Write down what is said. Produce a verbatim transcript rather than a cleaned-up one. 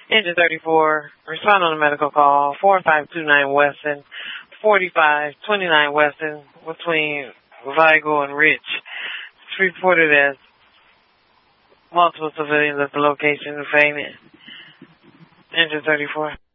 Engine thirty-four, respond on a medical call, four five two nine Weston, forty-five twenty-nine Weston, between Vigo and Rich. It's reported as multiple civilians at the location of fainted. Engine thirty-four.